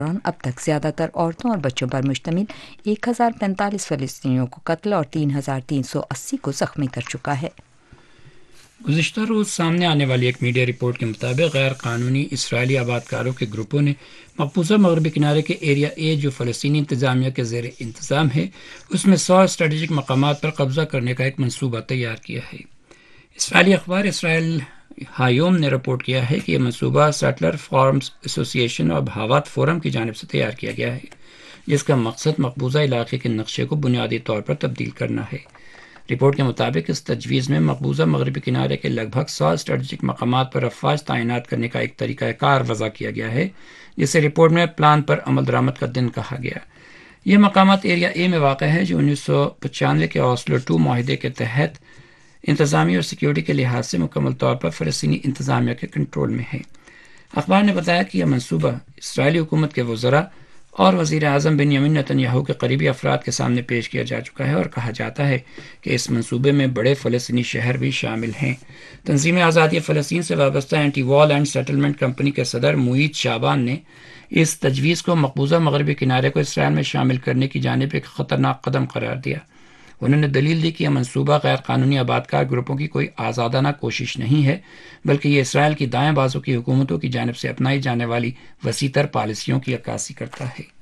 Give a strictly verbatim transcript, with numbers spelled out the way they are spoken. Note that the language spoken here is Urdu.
اب تک زیادہ تر عورتوں اور بچوں پر مشتمل ایک ہزار پینتالیس فلسطینیوں کو قتل اور تین ہزار تین سو اسی کو زخمی کر چکا ہے۔ گزشتہ روز سامنے آنے والی ایک میڈیا رپورٹ کے مطابق غیر قانونی اسرائیلی آبادکاروں کے گروپوں نے مقبوضہ مغربی کنارے کے ایریا اے جو فلسطینی انتظامیہ کے زیر انتظام ہے اس میں سو اسٹریٹجک مقامات پر قبضہ کرنے کا ایک منصوبہ تیار کیا ہے۔ اسرائیلی اخبار اسرائیل ہایوم نے رپورٹ کیا ہے کہ یہ منصوبہ سیٹلر فارمز ایسوسی ایشن اور بھاوات فورم کی جانب سے تیار کیا گیا ہے، جس کا مقصد مقبوضہ علاقے کے نقشے کو بنیادی طور پر تبدیل کرنا ہے۔ رپورٹ کے مطابق اس تجویز میں مقبوضہ مغربی کنارے کے لگ بھگ سو اسٹریٹجک مقامات پر افواج تعینات کرنے کا ایک طریقہ کار وضع کیا گیا ہے، جسے رپورٹ میں پلان پر عمل درآمد کا دن کہا گیا۔ یہ مقامات ایریا اے میں واقع ہے جو انیس سو پچانوے کے اوسلو ٹو معاہدے کے تحت انتظامی اور سیکیورٹی کے لحاظ سے مکمل طور پر فلسطینی انتظامیہ کے کنٹرول میں ہے۔ اخبار نے بتایا کہ یہ منصوبہ اسرائیلی حکومت کے وزراء اور وزیر اعظم بنیامین نتن یاہو کے قریبی افراد کے سامنے پیش کیا جا چکا ہے اور کہا جاتا ہے کہ اس منصوبے میں بڑے فلسطینی شہر بھی شامل ہیں۔ تنظیم آزادی فلسطین سے وابستہ anti wall and settlement company کے صدر معید شعبان نے اس تجویز کو مقبوضہ مغربی کنارے کو اسرائیل میں شامل کرنے کی جانب ایک خطرناک قدم قرار دیا۔ انہوں نے دلیل دی کہ یہ منصوبہ غیر قانونی آبادکار گروپوں کی کوئی آزادانہ کوشش نہیں ہے، بلکہ یہ اسرائیل کی دائیں بازو کی حکومتوں کی جانب سے اپنائی جانے والی وسیع تر پالیسیوں کی عکاسی کرتا ہے۔